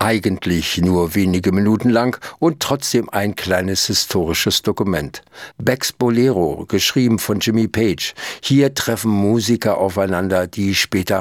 eigentlich nur wenige Minuten lang und trotzdem ein kleines historisches Dokument. Becks Bolero, geschrieben von Jimmy Page. Hier treffen Musiker aufeinander, die später